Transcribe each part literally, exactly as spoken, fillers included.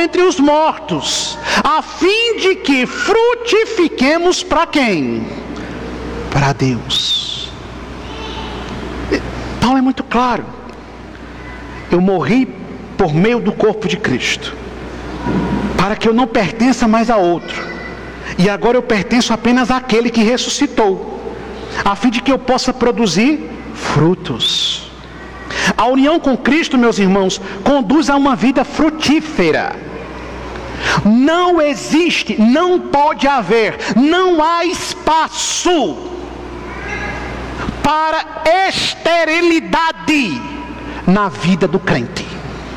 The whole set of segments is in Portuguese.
dentre os mortos, a fim de que frutifiquemos para quem? Para Deus. Paulo é muito claro. Eu morri por meio do corpo de Cristo, para que eu não pertença mais a outro, e agora eu pertenço apenas àquele que ressuscitou, a fim de que eu possa produzir frutos. A união com Cristo, meus irmãos, conduz a uma vida frutífera. Não existe, não pode haver, não há espaço para esterilidade na vida do crente.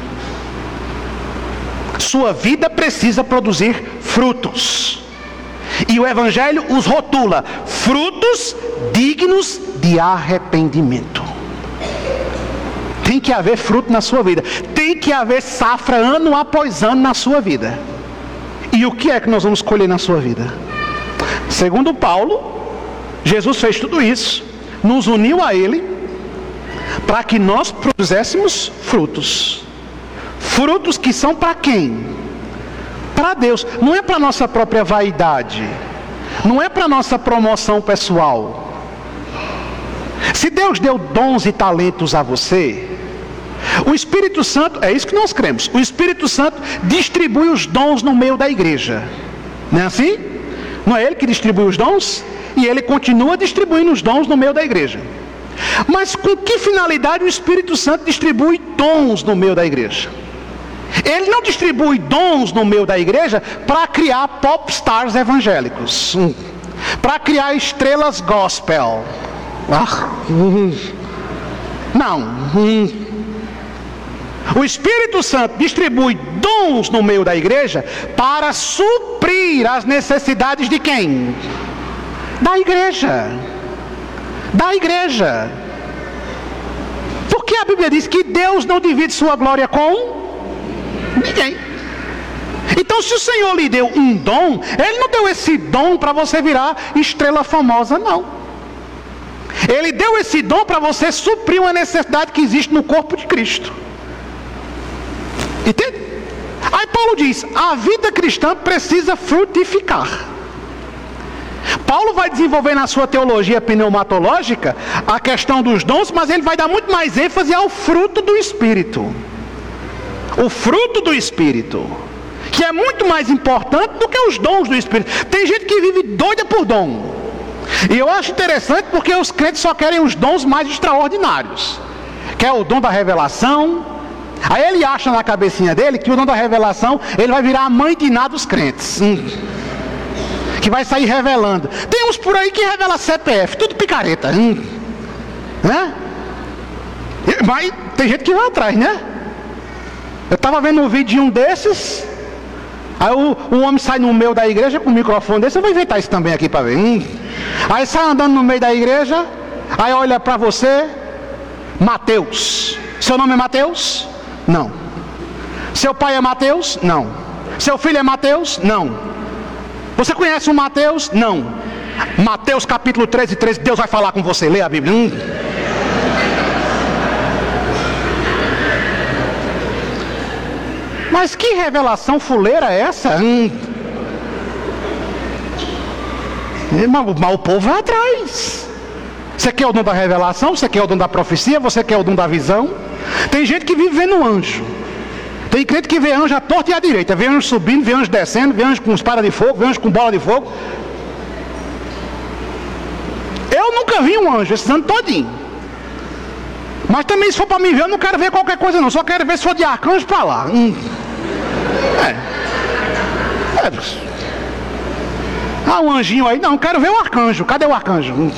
Sua vida precisa produzir frutos. E o Evangelho os rotula: frutos dignos de arrependimento. Tem que haver fruto na sua vida. Tem que haver safra ano após ano na sua vida. E o que é que nós vamos colher na sua vida? Segundo Paulo, Jesus fez tudo isso, nos uniu a Ele, para que nós produzéssemos frutos. Frutos que são para quem? Para Deus. Não é para nossa própria vaidade. Não é para nossa promoção pessoal. Se Deus deu dons e talentos a você, o Espírito Santo, é isso que nós cremos, o Espírito Santo distribui os dons no meio da igreja. Não é assim? Não é Ele que distribui os dons? E Ele continua distribuindo os dons no meio da igreja. Mas com que finalidade o Espírito Santo distribui dons no meio da igreja? Ele não distribui dons no meio da igreja para criar popstars evangélicos, hum. para criar estrelas gospel. Ah, hum. Não. Hum. O Espírito Santo distribui dons no meio da igreja para suprir as necessidades de quem? Da igreja. Da igreja. Porque a Bíblia diz que Deus não divide sua glória com ninguém. Então, se o Senhor lhe deu um dom, Ele não deu esse dom para você virar estrela famosa, não. Ele deu esse dom para você suprir uma necessidade que existe no corpo de Cristo. Entende? Aí Paulo diz: a vida cristã precisa frutificar. Paulo vai desenvolver na sua teologia pneumatológica a questão dos dons, mas ele vai dar muito mais ênfase ao fruto do Espírito. O fruto do Espírito, que é muito mais importante do que os dons do Espírito. Tem gente que vive doida por dom. E eu acho interessante porque os crentes só querem os dons mais extraordinários. Que é o dom da revelação. Aí ele acha na cabecinha dele que o dom da revelação, ele vai virar a mãe de nada dos crentes. Hum. Que vai sair revelando. Tem uns por aí que revela C P F, tudo picareta. Hum. Né? Mas tem gente que vai atrás, né? Eu estava vendo um vídeo de um desses. Aí o, o homem sai no meio da igreja com um microfone desse. Eu vou inventar isso também aqui para ver. Hum. Aí sai andando no meio da igreja. Aí olha para você. Mateus. Seu nome é Mateus? Não. Seu pai é Mateus? Não. Seu filho é Mateus? Não. Você conhece o Mateus? Não. Mateus capítulo treze, treze. Deus vai falar com você. Lê a Bíblia. Hum. Mas que revelação fuleira é essa? Hum. Mas o povo vai atrás. Você quer o dom da revelação? Você quer o dom da profecia? Você quer o dom da visão? Tem gente que vive vendo anjo. Tem crente que vê anjo à torta e à direita. Vê anjo subindo, vê anjo descendo, vê anjo com espada de fogo, vê anjo com bola de fogo. Eu nunca vi um anjo esse ano todinho. Mas também, se for para mim ver, eu não quero ver qualquer coisa não. Só quero ver se for de arcanjo para lá. Hum. É. É. Ah, um anjinho aí. Não, quero ver o arcanjo. Cadê o arcanjo? Hum.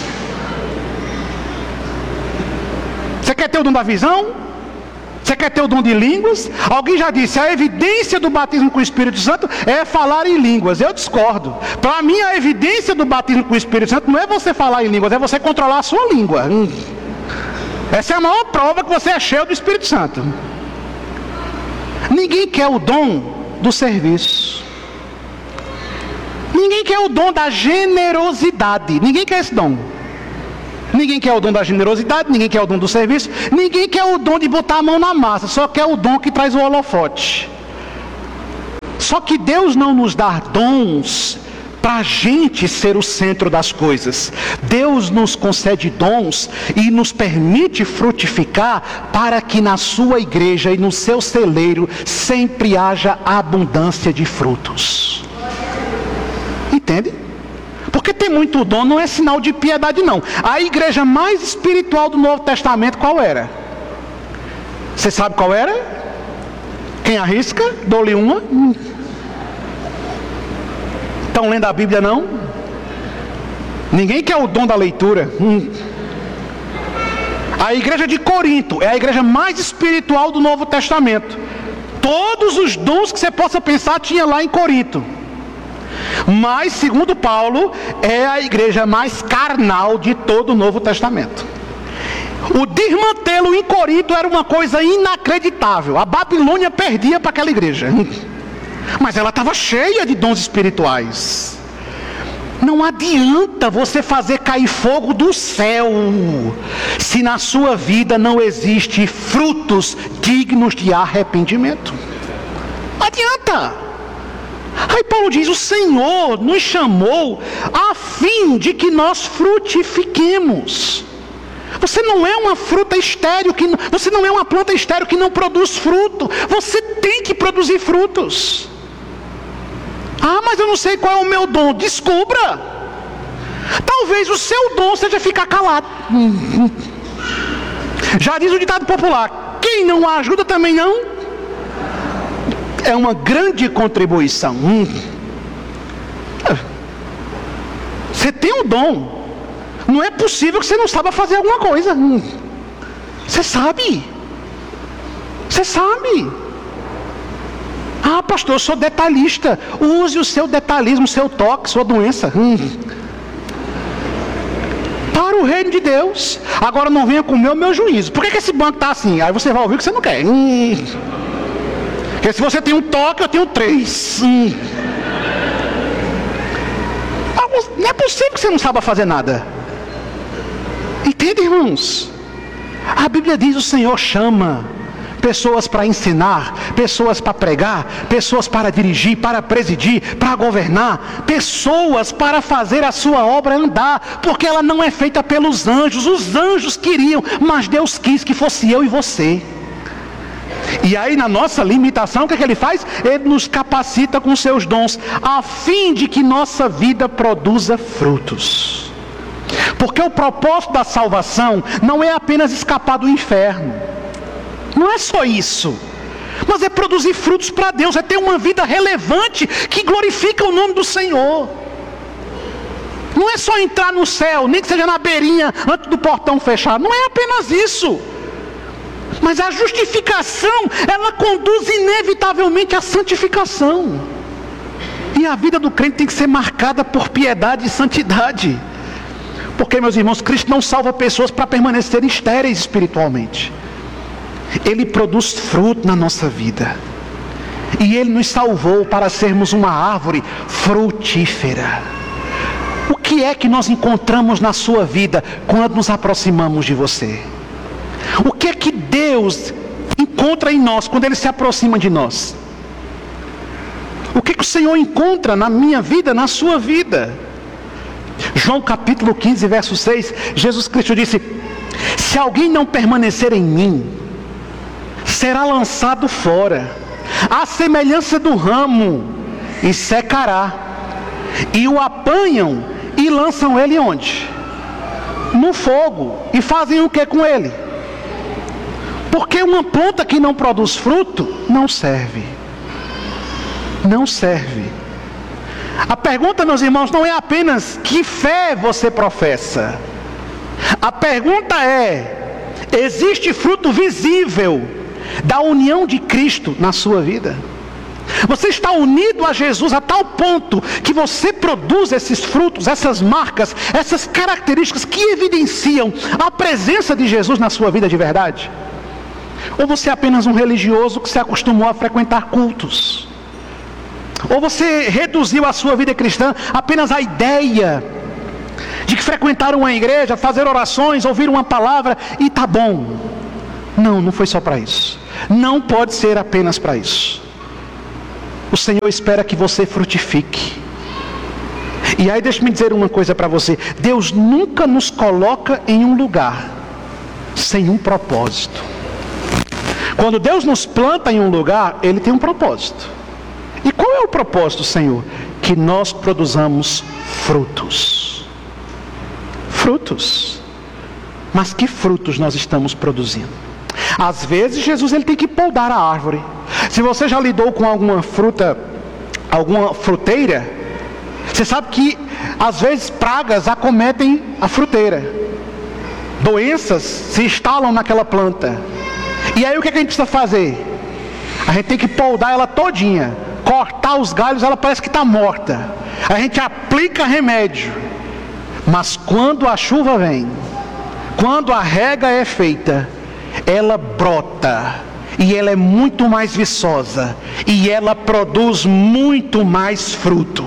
Você quer ter o dom da visão? Você quer ter o dom de línguas? Alguém já disse, a evidência do batismo com o Espírito Santo é falar em línguas. Eu discordo. Para mim, a evidência do batismo com o Espírito Santo não é você falar em línguas, é você controlar a sua língua. Hum. Essa é a maior prova que você é cheio do Espírito Santo. Ninguém quer o dom do serviço. Ninguém quer o dom da generosidade. Ninguém quer esse dom. Ninguém quer o dom da generosidade, ninguém quer o dom do serviço, ninguém quer o dom de botar a mão na massa, só quer o dom que traz o holofote. Só que Deus não nos dá dons para a gente ser o centro das coisas. Deus nos concede dons e nos permite frutificar para que na sua igreja e no seu celeiro sempre haja abundância de frutos. Entende? Porque ter muito dom não é sinal de piedade, não. A igreja mais espiritual do Novo Testamento qual era? Você sabe qual era? Quem arrisca? Dou-lhe uma. Estão lendo a Bíblia, não? Ninguém quer o dom da leitura. Hum. A igreja de Corinto é a igreja mais espiritual do Novo Testamento. Todos os dons que você possa pensar tinha lá em Corinto. Mas, segundo Paulo, é a igreja mais carnal de todo o Novo Testamento. O desmantelo em Corinto era uma coisa inacreditável. A Babilônia perdia para aquela igreja. Mas ela estava cheia de dons espirituais. Não adianta você fazer cair fogo do céu se na sua vida não existe frutos dignos de arrependimento. Não adianta. Aí Paulo diz: o Senhor nos chamou a fim de que nós frutifiquemos. Você não é uma fruta estéril, que, você não é uma planta estéril que não produz fruto. Você tem que produzir frutos. Ah, mas eu não sei qual é o meu dom. Descubra. Talvez o seu dom seja ficar calado. Já diz o ditado popular: quem não ajuda também não. É uma grande contribuição. Você tem um dom. Não é possível que você não saiba fazer alguma coisa. Você sabe. Você sabe. Ah, pastor, eu sou detalhista. Use o seu detalhismo, o seu toque, sua doença. Hum. Para o reino de Deus. Agora não venha comer o meu juízo. Por que, que esse banco está assim? Aí você vai ouvir o que você não quer. Hum. Porque se você tem um toque, eu tenho três. Hum. Não é possível que você não saiba fazer nada. Entende, irmãos? A Bíblia diz: o Senhor chama pessoas para ensinar, pessoas para pregar, pessoas para dirigir, para presidir, para governar, pessoas para fazer a sua obra andar, porque ela não é feita pelos anjos. Os anjos queriam, mas Deus quis que fosse eu e você. E aí, na nossa limitação, o que é que Ele faz? Ele nos capacita com seus dons, a fim de que nossa vida produza frutos. Porque o propósito da salvação não é apenas escapar do inferno. Não é só isso. Mas é produzir frutos para Deus, é ter uma vida relevante que glorifica o nome do Senhor. Não é só entrar no céu, nem que seja na beirinha, antes do portão fechar. Não é apenas isso. Mas a justificação, ela conduz inevitavelmente à santificação. E a vida do crente tem que ser marcada por piedade e santidade. Porque, meus irmãos, Cristo não salva pessoas para permanecerem estéreis espiritualmente. Ele produz fruto na nossa vida. E Ele nos salvou para sermos uma árvore frutífera. O que é que nós encontramos na sua vida quando nos aproximamos de você? O que é que Deus encontra em nós quando Ele se aproxima de nós? O que é que o Senhor encontra na minha vida, na sua vida? João capítulo quinze, verso seis, Jesus Cristo disse: se alguém não permanecer em mim, será lançado fora, à semelhança do ramo, e secará. E o apanham e lançam ele onde? No fogo. E fazem o que com ele? Porque uma planta que não produz fruto, não serve. Não serve. A pergunta, meus irmãos, não é apenas que fé você professa. A pergunta é: existe fruto visível da união de Cristo na sua vida? Você está unido a Jesus a tal ponto que você produz esses frutos, essas marcas, essas características que evidenciam a presença de Jesus na sua vida de verdade? Ou você é apenas um religioso que se acostumou a frequentar cultos? Ou você reduziu a sua vida cristã apenas à ideia de que frequentar uma igreja, fazer orações, ouvir uma palavra e tá bom? Não, não foi só para isso. Não pode ser apenas para isso. O Senhor espera que você frutifique. E aí deixa-me dizer uma coisa para você. Deus nunca nos coloca em um lugar sem um propósito. Quando Deus nos planta em um lugar, Ele tem um propósito. E qual é o propósito, Senhor? Que nós produzamos frutos. Frutos. Mas que frutos nós estamos produzindo? Às vezes Jesus ele tem que podar a árvore. Se você já lidou com alguma fruta, alguma fruteira, você sabe que às vezes pragas acometem a fruteira. Doenças se instalam naquela planta. E aí o que a gente precisa fazer? A gente tem que podar ela todinha, cortar os galhos, ela parece que está morta. A gente aplica remédio. Mas quando a chuva vem, quando a rega é feita, ela brota, e ela é muito mais viçosa, e ela produz muito mais fruto.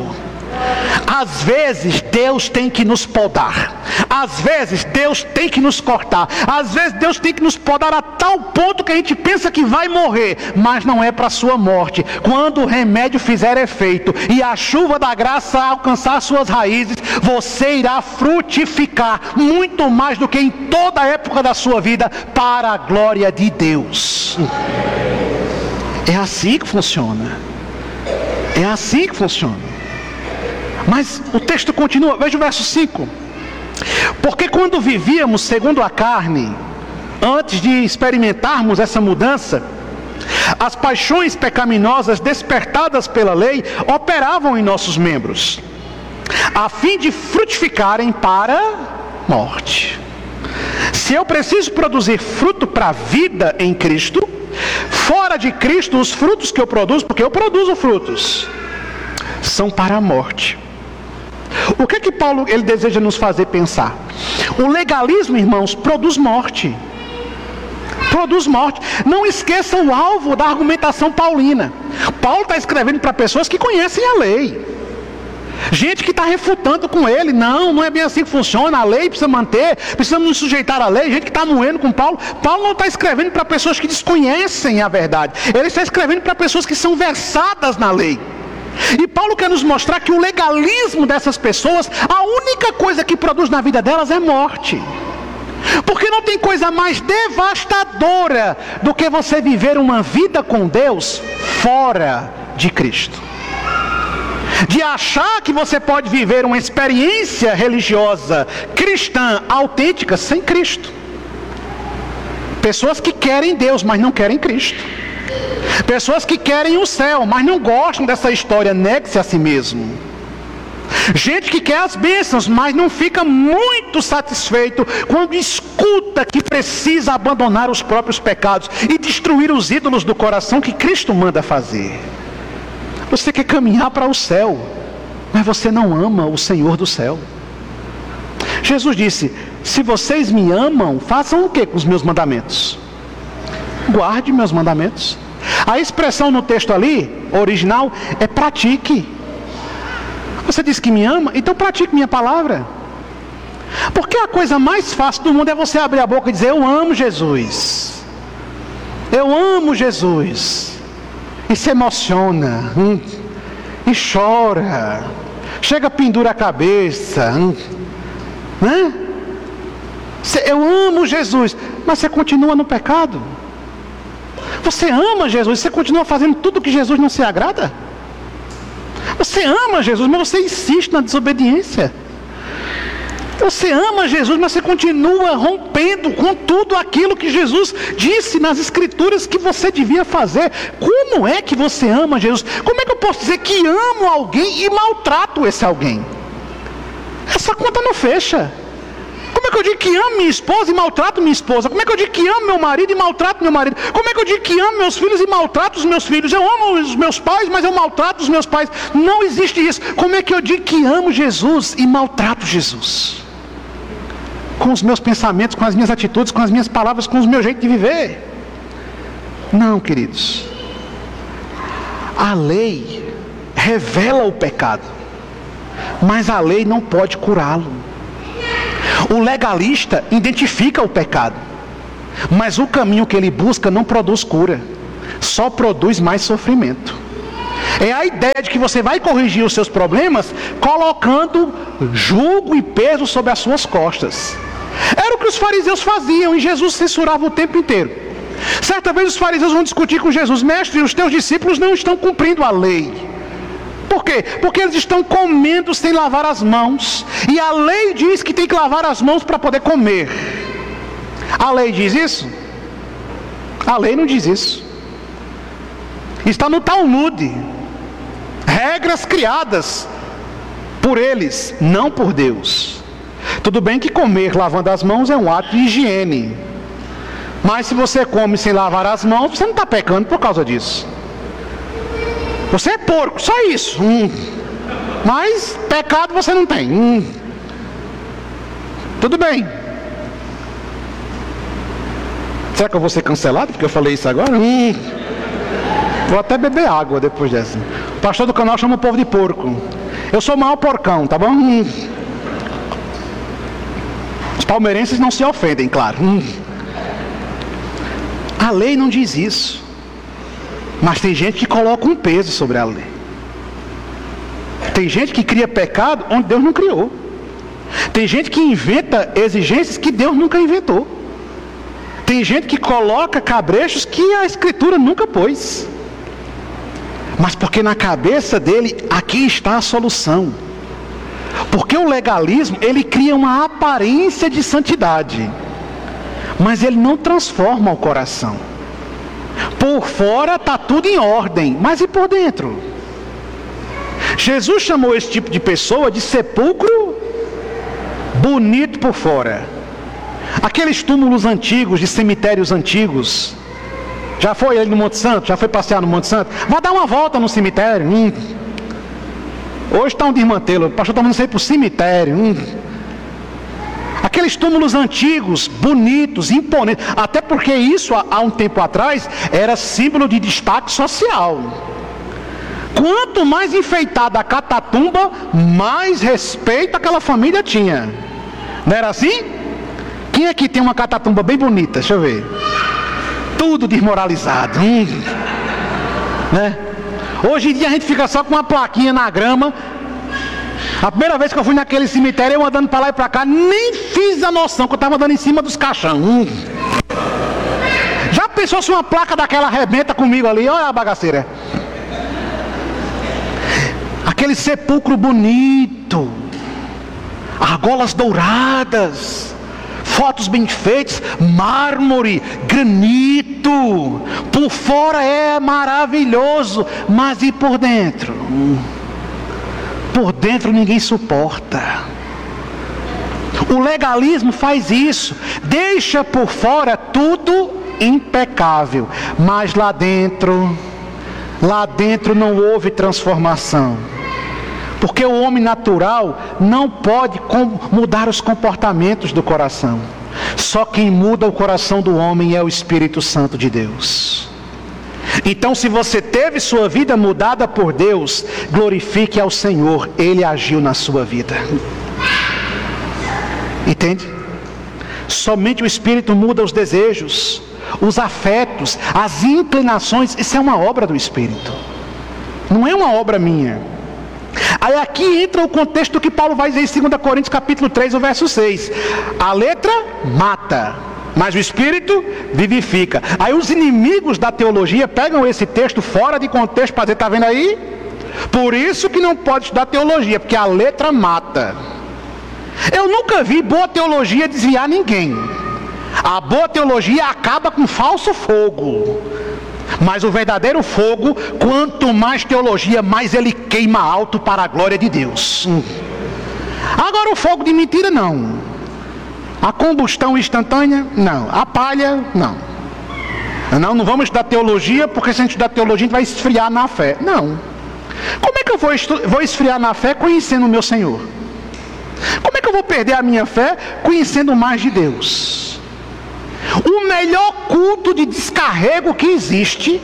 Às vezes Deus tem que nos podar, às vezes Deus tem que nos cortar, às vezes Deus tem que nos podar a tal ponto que a gente pensa que vai morrer, mas não é para a sua morte. Quando o remédio fizer efeito e a chuva da graça alcançar suas raízes, você irá frutificar muito mais do que em toda a época da sua vida, para a glória de Deus. É assim que funciona. É assim que funciona. Mas o texto continua, veja o verso cinco. Porque quando vivíamos segundo a carne, antes de experimentarmos essa mudança, as paixões pecaminosas despertadas pela lei operavam em nossos membros, a fim de frutificarem para morte. Se eu preciso produzir fruto para a vida em Cristo, fora de Cristo, os frutos que eu produzo, porque eu produzo frutos, são para a morte. O que é que Paulo ele deseja nos fazer pensar? O legalismo, irmãos, produz morte. Produz morte. Não esqueça o alvo da argumentação paulina. Paulo está escrevendo para pessoas que conhecem a lei. Gente que está refutando com ele. Não, não é bem assim que funciona. A lei precisa manter, precisamos nos sujeitar à lei. Gente que está moendo com Paulo. Paulo não está escrevendo para pessoas que desconhecem a verdade. Ele está escrevendo para pessoas que são versadas na lei. E Paulo quer nos mostrar que o legalismo dessas pessoas, a única coisa que produz na vida delas é morte. Porque não tem coisa mais devastadora do que você viver uma vida com Deus fora de Cristo. De achar que você pode viver uma experiência religiosa cristã autêntica sem Cristo. Pessoas que querem Deus, mas não querem Cristo. Pessoas que querem o céu, mas não gostam dessa história, negue-se a si mesmo. Gente que quer as bênçãos, mas não fica muito satisfeito quando escuta que precisa abandonar os próprios pecados e destruir os ídolos do coração que Cristo manda fazer. Você quer caminhar para o céu, mas você não ama o Senhor do céu. Jesus disse: se vocês me amam, façam o que com os meus mandamentos? Guarde meus mandamentos. A expressão no texto ali, original, é pratique. Você diz que me ama, então pratique minha palavra. Porque a coisa mais fácil do mundo é você abrir a boca e dizer: eu amo Jesus. Eu amo Jesus. E se emociona, hum, e chora, chega, pendura a cabeça, hum, né? Eu amo Jesus, mas você continua no pecado. Você ama Jesus, você continua fazendo tudo que Jesus não se agrada. Você ama Jesus, mas você insiste na desobediência. Você ama Jesus, mas você continua rompendo com tudo aquilo que Jesus disse nas Escrituras que você devia fazer. Como é que você ama Jesus? Como é que eu posso dizer que amo alguém e maltrato esse alguém? Essa conta não fecha. Como é que eu digo que amo minha esposa e maltrato minha esposa? Como é que eu digo que amo meu marido e maltrato meu marido? Como é que eu digo que amo meus filhos e maltrato os meus filhos? Eu amo os meus pais, mas eu maltrato os meus pais. Não existe isso. Como é que eu digo que amo Jesus e maltrato Jesus? Com os meus pensamentos, com as minhas atitudes, com as minhas palavras, com o meu jeito de viver. Não, queridos. A lei revela o pecado, mas a lei não pode curá-lo. O legalista identifica o pecado, mas o caminho que ele busca não produz cura, só produz mais sofrimento. É a ideia de que você vai corrigir os seus problemas colocando jugo e peso sobre as suas costas. Era o que os fariseus faziam e Jesus censurava o tempo inteiro. Certa vez os fariseus vão discutir com Jesus: mestre, os teus discípulos não estão cumprindo a lei. Por quê? Porque eles estão comendo sem lavar as mãos. E a lei diz que tem que lavar as mãos para poder comer. A lei diz isso? A lei não diz isso. Está no Talmud. Regras criadas por eles, não por Deus. Tudo bem que comer lavando as mãos é um ato de higiene. Mas se você come sem lavar as mãos, você não está pecando por causa disso. Você é porco, só isso. Hum. Mas pecado você não tem. Hum. Tudo bem. Será que eu vou ser cancelado porque eu falei isso agora? Hum. Vou até beber água depois dessa. O pastor do canal chama o povo de porco. Eu sou o maior porcão, tá bom? Hum. Os palmeirenses não se ofendem, claro. Hum. A lei não diz isso. Mas tem gente que coloca um peso sobre a lei. Tem gente que cria pecado onde Deus não criou. Tem gente que inventa exigências que Deus nunca inventou. Tem gente que coloca cabrechos que a Escritura nunca pôs. Mas porque na cabeça dele, aqui está a solução. Porque o legalismo, ele cria uma aparência de santidade, mas ele não transforma o coração. Por fora está tudo em ordem, mas e por dentro? Jesus chamou esse tipo de pessoa de sepulcro bonito por fora. Aqueles túmulos antigos, de cemitérios antigos. Já foi ali no Monte Santo? Já foi passear no Monte Santo? Vai dar uma volta no cemitério. Hum. Hoje está um desmantelo. O pastor está mandando sair para o cemitério. Hum. Aqueles túmulos antigos, bonitos, imponentes. Até porque isso, há um tempo atrás, era símbolo de destaque social. Quanto mais enfeitada a catatumba, mais respeito aquela família tinha. Não era assim? Quem aqui tem uma catatumba bem bonita? Deixa eu ver. Tudo desmoralizado. Hum. Né? Hoje em dia a gente fica só com uma plaquinha na grama. A primeira vez que eu fui naquele cemitério, eu andando para lá e para cá, nem fiz a noção que eu estava andando em cima dos caixão. Hum. Já pensou se uma placa daquela arrebenta comigo ali? Olha a bagaceira. Aquele sepulcro bonito, argolas douradas, fotos bem feitas, mármore, granito. Por fora é maravilhoso, mas e por dentro? Por dentro ninguém suporta. O legalismo faz isso, deixa por fora tudo impecável, mas lá dentro, lá dentro não houve transformação. Porque o homem natural não pode mudar os comportamentos do coração. Só quem muda o coração do homem é o Espírito Santo de Deus. Então, se você teve sua vida mudada por Deus, glorifique ao Senhor, Ele agiu na sua vida. Entende? Somente o Espírito muda os desejos, os afetos, as inclinações. Isso é uma obra do Espírito, não é uma obra minha. Aí aqui entra o contexto que Paulo vai dizer em dois Coríntios capítulo três, o verso seis. A letra mata, mas o Espírito vivifica. Aí os inimigos da teologia pegam esse texto fora de contexto para dizer, está vendo aí? Por isso que não pode estudar teologia, porque a letra mata. Eu nunca vi boa teologia desviar ninguém. A boa teologia acaba com falso fogo. Mas o verdadeiro fogo, quanto mais teologia, mais ele queima alto para a glória de Deus. Agora o fogo de mentira, não. A combustão instantânea, não. A palha, não. Não, não vamos estudar teologia, porque se a gente estudar teologia, a gente vai esfriar na fé. Não. Como é que eu vou, vou esfriar na fé conhecendo o meu Senhor? Como é que eu vou perder a minha fé conhecendo mais de Deus? O melhor culto de descarrego que existe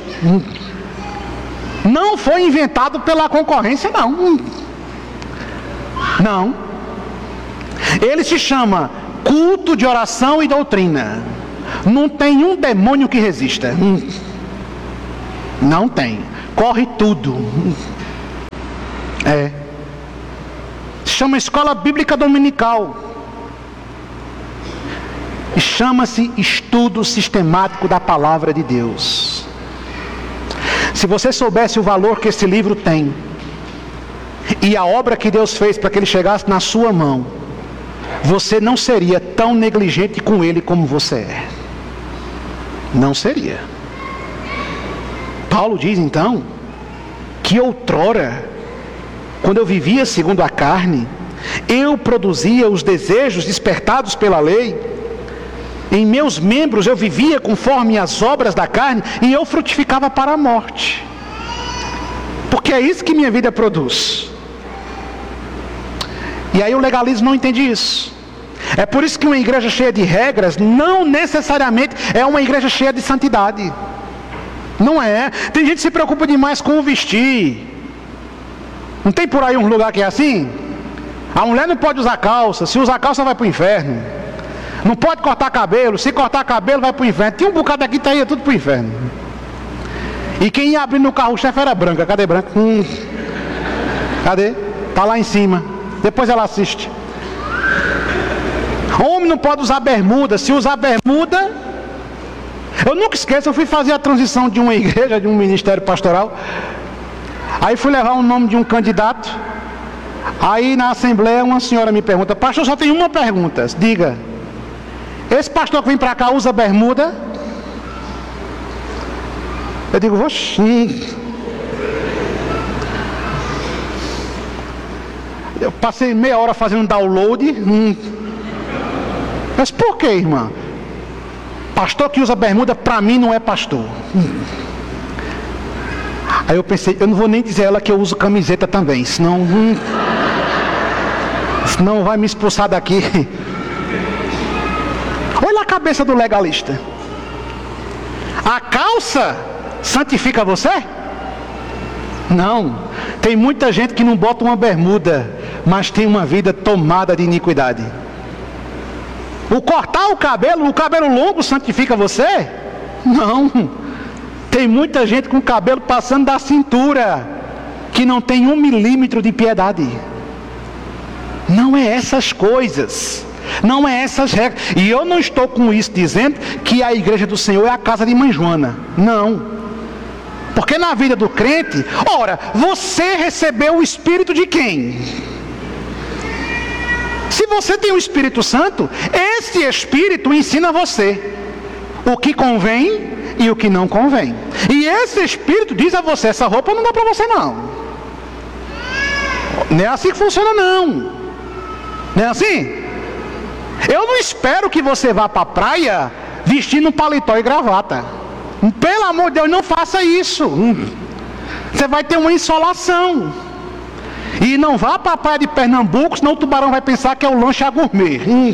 não foi inventado pela concorrência, não. Não. Ele se chama culto de oração e doutrina. Não tem um demônio que resista. Não tem. corre tudo. É. Chama Escola Bíblica Dominical. E chama-se Estudo Sistemático da Palavra de Deus. Se você soubesse o valor que esse livro tem, e a obra que Deus fez para que ele chegasse na sua mão, você não seria tão negligente com ele como você é. Não seria. Paulo diz então, que outrora, quando eu vivia segundo a carne, eu produzia os desejos despertados pela lei, em meus membros eu vivia conforme as obras da carne, e eu frutificava para a morte. Porque é isso que minha vida produz. E aí o legalismo não entende isso. É por isso que uma igreja cheia de regras não necessariamente é uma igreja cheia de santidade. Não é. Tem gente que se preocupa demais com o vestir. Não tem por aí um lugar que é assim? A mulher não pode usar calça. Se usar calça vai para o inferno. Não pode cortar cabelo. Se cortar cabelo vai para o inferno. Tinha um bocado aqui, tá aí, tudo para o inferno. E quem ia abrir no carro-chefe era branca. Cadê branca? Hum. Cadê? Tá lá em cima. Depois ela assiste. Homem não pode usar bermuda. Se usar bermuda... Eu nunca esqueço, eu fui fazer a transição de uma igreja, de um ministério pastoral. Aí fui levar o nome de um candidato. Aí na assembleia uma senhora me pergunta: pastor, só tem uma pergunta. Diga, esse pastor que vem para cá usa bermuda? Eu digo, oxi. Eu passei meia hora fazendo download. Hum. Mas por que, irmã? Pastor que usa bermuda, para mim não é pastor. Hum. Aí eu pensei, eu não vou nem dizer a ela que eu uso camiseta também, senão, hum, senão vai me expulsar daqui. Olha a cabeça do legalista. A calça santifica você? Não. Tem muita gente que não bota uma bermuda, mas tem uma vida tomada de iniquidade. O cortar o cabelo, o cabelo longo santifica você? Não. Tem muita gente com o cabelo passando da cintura, que não tem um milímetro de piedade. Não é essas coisas, não é essas regras. E eu não estou com isso dizendo que a igreja do Senhor é a casa de Mãe Joana. Não. Porque na vida do crente, ora, você recebeu o Espírito de quem? Se você tem o Espírito Santo, esse Espírito ensina você o que convém e o que não convém. E esse Espírito diz a você: essa roupa não dá para você não. Não é assim que funciona não. Não é assim? Eu não espero que você vá para a praia vestindo um paletó e gravata. Pelo amor de Deus, não faça isso. Você vai ter uma insolação. E não vá para a praia de Pernambuco, senão o tubarão vai pensar que é o lanche a gourmet. Hum.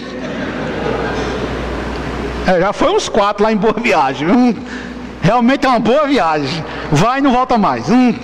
É, já foi uns quatro lá em Boa Viagem. Hum. Realmente é uma boa viagem. Vai e não volta mais. Hum.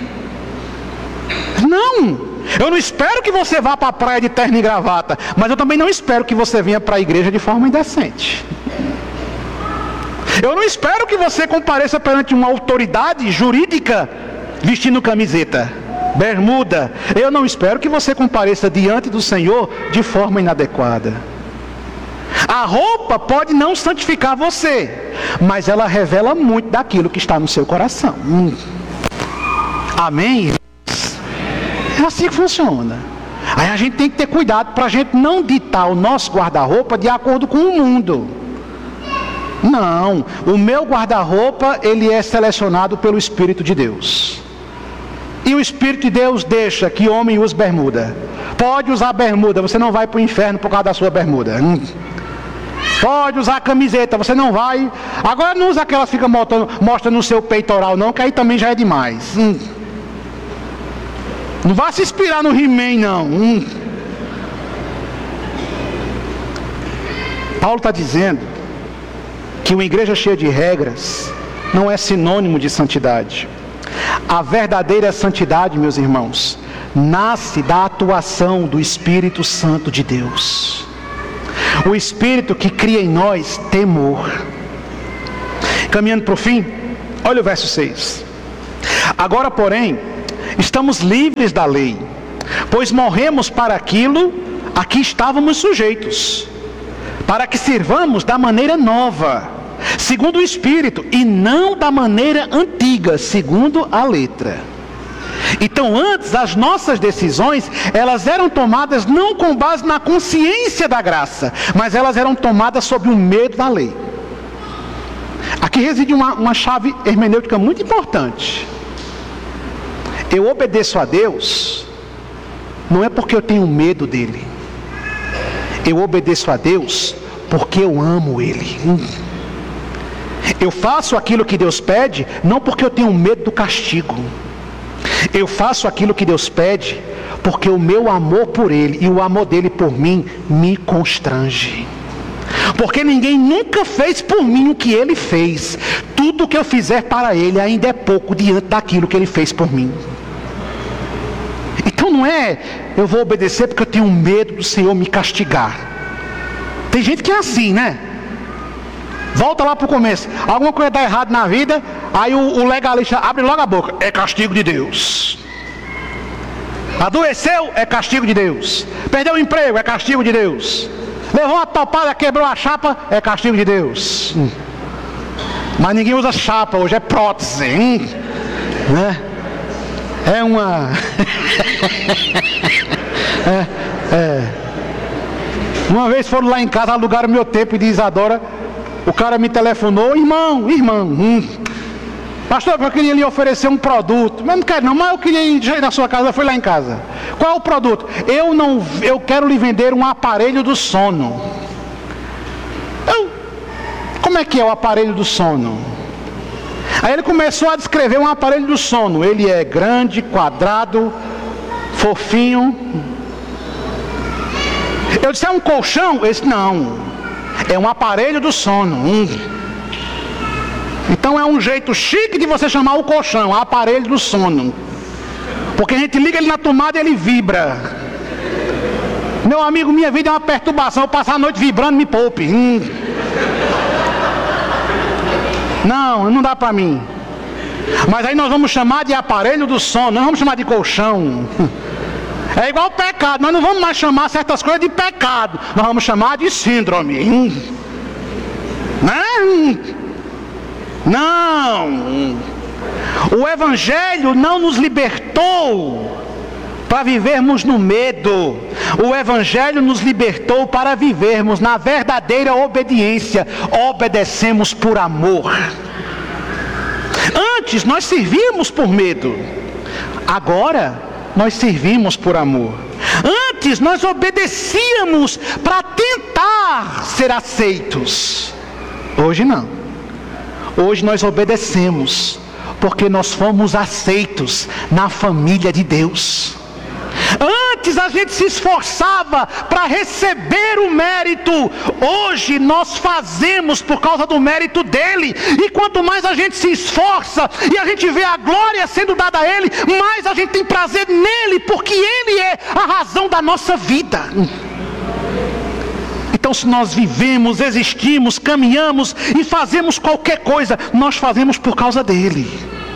Não, eu não espero que você vá para a praia de terno e gravata, mas eu também não espero que você venha para a igreja de forma indecente. Eu não espero que você compareça perante uma autoridade jurídica vestindo camiseta, bermuda. Eu não espero que você compareça diante do Senhor de forma inadequada. A roupa pode não santificar você, mas ela revela muito daquilo que está no seu coração. Hum. Amém? É assim que funciona. Aí a gente tem que ter cuidado para a gente não ditar o nosso guarda-roupa de acordo com o mundo. Não, o meu guarda-roupa, ele é selecionado pelo Espírito de Deus. E o Espírito de Deus deixa que homem use bermuda. Pode usar bermuda, você não vai para o inferno por causa da sua bermuda. Hum. Pode usar camiseta, você não vai. Agora não usa aquelas que fica mostrando, mostrando no seu peitoral não, que aí também já é demais. Hum. Não vá se inspirar no He-Man não. Hum. Paulo está dizendo que uma igreja cheia de regras não é sinônimo de santidade. A verdadeira santidade, meus irmãos, nasce da atuação do Espírito Santo de Deus. O Espírito que cria em nós temor. Caminhando para o fim, olha o verso seis. Agora, porém, estamos livres da lei, pois morremos para aquilo a que estávamos sujeitos, para que sirvamos da maneira nova, segundo o Espírito, e não da maneira antiga, segundo a letra. Então, antes, as nossas decisões, elas eram tomadas não com base na consciência da graça, mas elas eram tomadas sob o medo da lei. Aqui reside uma, uma chave hermenêutica muito importante. Eu obedeço a Deus, não é porque eu tenho medo dele. Eu obedeço a Deus porque eu amo Ele. Eu faço aquilo que Deus pede, não porque eu tenho medo do castigo. Eu faço aquilo que Deus pede, porque o meu amor por Ele e o amor dele por mim me constrange. Porque ninguém nunca fez por mim o que Ele fez. Tudo que eu fizer para Ele ainda é pouco diante daquilo que Ele fez por mim. Então não é, eu vou obedecer porque eu tenho medo do Senhor me castigar. Tem gente que é assim, né? Volta lá para o começo. Alguma coisa dá errado na vida, aí o, o legalista abre logo a boca. É castigo de Deus. Adoeceu, é castigo de Deus. Perdeu o emprego, é castigo de Deus. Levou uma topada, quebrou a chapa, é castigo de Deus. Hum. Mas ninguém usa chapa, hoje é prótese. Hum. Né? É uma... é, é. Uma vez foram lá em casa, alugaram meu tempo de Isadora. O cara me telefonou, irmão, irmão, hum. pastor, eu queria lhe oferecer um produto. Mas não quero não, mas eu queria ir na sua casa, eu fui lá em casa. Qual é o produto? Eu não, eu quero lhe vender um aparelho do sono. Eu, como é que é o aparelho do sono? Aí ele começou a descrever um aparelho do sono. Ele é grande, quadrado, fofinho. Eu disse, é um colchão? Ele disse, não, é um aparelho do sono. Hum. Então é um jeito chique de você chamar o colchão, aparelho do sono. Porque a gente liga ele na tomada e ele vibra. Meu amigo, minha vida é uma perturbação. Eu passar a noite vibrando, me poupe. Hum. Não, não dá para mim. Mas aí nós vamos chamar de aparelho do sono, não vamos chamar de colchão. É igual pecado, nós não vamos mais chamar certas coisas de pecado. Nós vamos chamar de síndrome. Hum. Né? Não. O Evangelho não nos libertou para vivermos no medo. O Evangelho nos libertou para vivermos na verdadeira obediência. Obedecemos por amor. Antes nós servíamos por medo. Agora nós servimos por amor. Antes nós obedecíamos para tentar ser aceitos. Hoje não. Hoje nós obedecemos porque nós fomos aceitos na família de Deus. Antes a gente se esforçava para receber o mérito. Hoje nós fazemos por causa do mérito dele. E quanto mais a gente se esforça e a gente vê a glória sendo dada a ele, mais a gente tem prazer nele, porque ele é a razão da nossa vida. Então, se nós vivemos, existimos, caminhamos e fazemos qualquer coisa, nós fazemos por causa dele.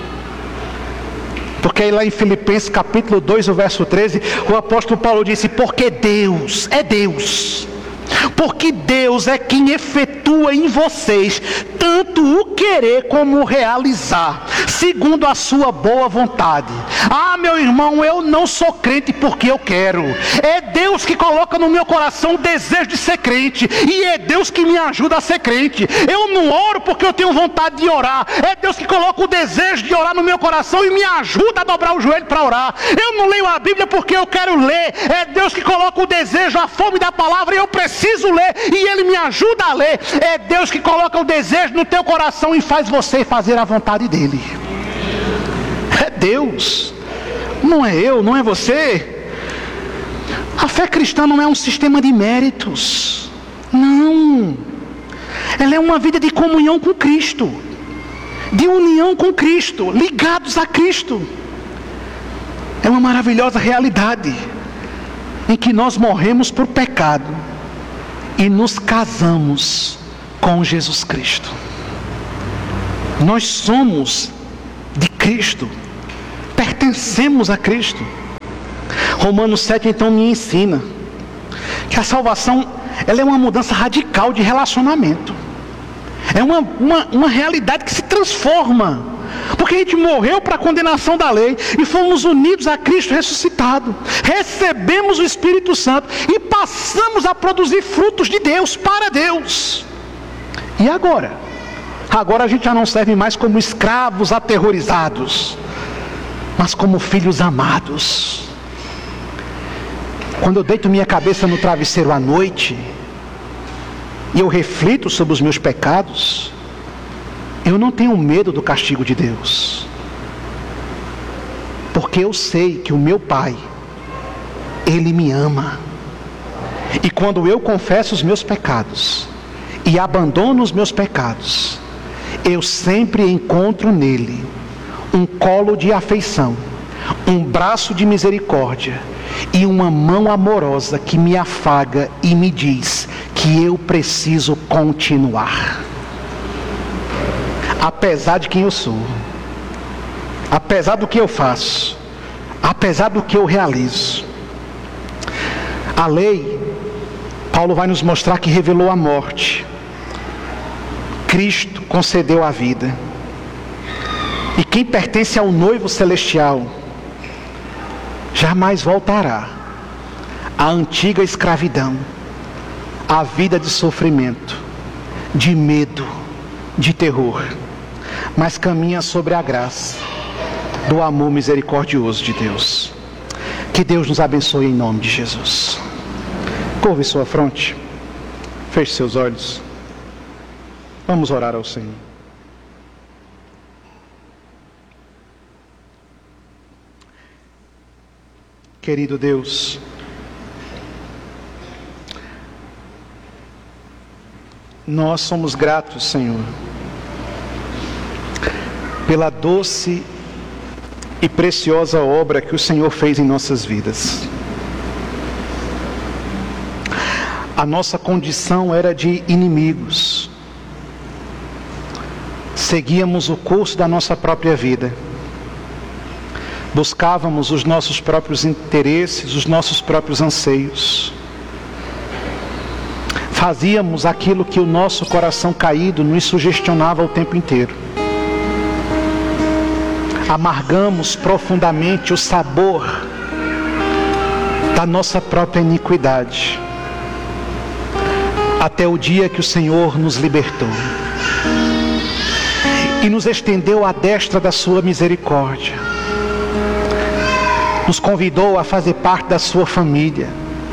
Porque aí lá em Filipenses capítulo dois, o verso treze, o apóstolo Paulo disse, porque Deus, é Deus, porque Deus é quem efetua em vocês tanto o querer como o realizar, segundo a sua boa vontade. Ah, meu irmão, eu não sou crente porque eu quero. É Deus que coloca no meu coração o desejo de ser crente, e é Deus que me ajuda a ser crente. Eu não oro porque eu tenho vontade de orar. É Deus que coloca o desejo de orar no meu coração e me ajuda a dobrar o joelho para orar. Eu não leio a Bíblia porque eu quero ler. É Deus que coloca o desejo, a fome da palavra, e eu preciso ler, e Ele me ajuda a ler. É Deus que coloca o desejo no teu coração e faz você fazer a vontade dEle. É Deus, não é eu, não é você. A fé cristã não é um sistema de méritos, não. Ela é uma vida de comunhão com Cristo, de união com Cristo, ligados a Cristo. É uma maravilhosa realidade em que nós morremos por pecado e nos casamos com Jesus Cristo. Nós somos de Cristo pertencemos a Cristo. Romanos sete então me ensina que a salvação, ela é uma mudança radical de relacionamento. É uma, uma, uma realidade que se transforma. Porque a gente morreu para a condenação da lei e fomos unidos a Cristo ressuscitado. Recebemos o Espírito Santo e passamos a produzir frutos de Deus, para Deus. E agora? Agora a gente já não serve mais como escravos aterrorizados, mas como filhos amados. Quando eu deito minha cabeça no travesseiro à noite e eu reflito sobre os meus pecados, eu não tenho medo do castigo de Deus, porque eu sei que o meu Pai, Ele me ama. E quando eu confesso os meus pecados e abandono os meus pecados, eu sempre encontro nele um colo de afeição, um braço de misericórdia e uma mão amorosa que me afaga e me diz que eu preciso continuar. Apesar de quem eu sou, apesar do que eu faço, apesar do que eu realizo. A lei, Paulo vai nos mostrar que revelou a morte. Cristo concedeu a vida. E quem pertence ao noivo celestial jamais voltará à antiga escravidão, à vida de sofrimento, de medo, de terror, mas caminha sobre a graça do amor misericordioso de Deus. Que Deus nos abençoe em nome de Jesus. Curve sua fronte, feche seus olhos, vamos orar ao Senhor. Querido Deus, nós somos gratos, Senhor, pela doce e preciosa obra que o Senhor fez em nossas vidas. A nossa condição era de inimigos. Seguíamos o curso da nossa própria vida. Buscávamos os nossos próprios interesses, os nossos próprios anseios. Fazíamos aquilo que o nosso coração caído nos sugestionava o tempo inteiro. Amargamos profundamente o sabor da nossa própria iniquidade, até o dia que o Senhor nos libertou e nos estendeu a destra da sua misericórdia, nos convidou a fazer parte da sua família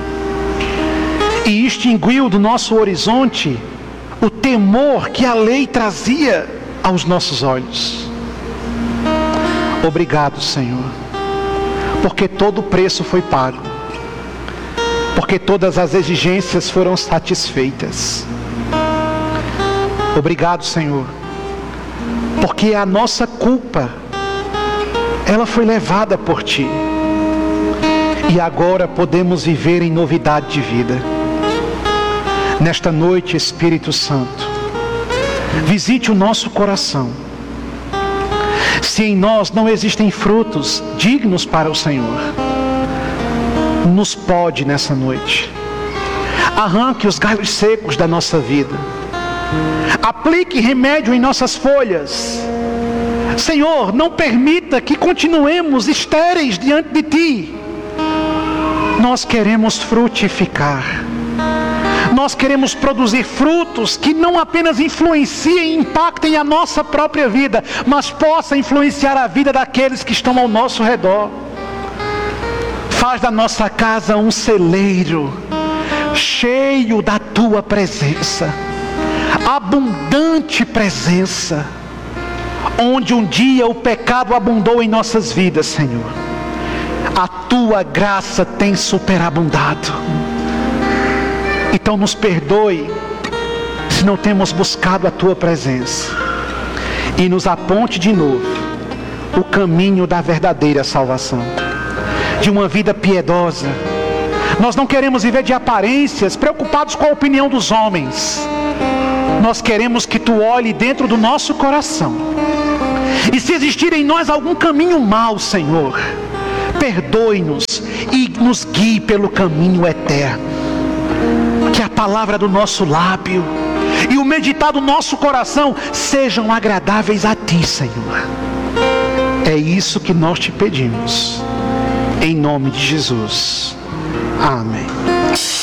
e extinguiu do nosso horizonte o temor que a lei trazia aos nossos olhos. Obrigado, Senhor, porque todo o preço foi pago, porque todas as exigências foram satisfeitas. Obrigado, Senhor, porque a nossa culpa, ela foi levada por Ti, e agora podemos viver em novidade de vida. Nesta noite, Espírito Santo, visite o nosso coração. Se em nós não existem frutos dignos para o Senhor, nos pode nessa noite. Arranque os galhos secos da nossa vida. Aplique remédio em nossas folhas. Senhor, não permita que continuemos estéreis diante de Ti. Nós queremos frutificar. Nós queremos produzir frutos que não apenas influenciem e impactem a nossa própria vida, mas possa influenciar a vida daqueles que estão ao nosso redor. Faz da nossa casa um celeiro cheio da Tua presença, abundante presença, onde um dia o pecado abundou em nossas vidas, Senhor. A Tua graça tem superabundado. Então nos perdoe se não temos buscado a Tua presença, e nos aponte de novo o caminho da verdadeira salvação, de uma vida piedosa. Nós não queremos viver de aparências, preocupados com a opinião dos homens. Nós queremos que Tu olhe dentro do nosso coração E se existir em nós algum caminho mau, Senhor, perdoe-nos e nos guie pelo caminho eterno. Que a palavra do nosso lábio e o meditar do nosso coração sejam agradáveis a Ti, Senhor. É isso que nós te pedimos, em nome de Jesus. Amém.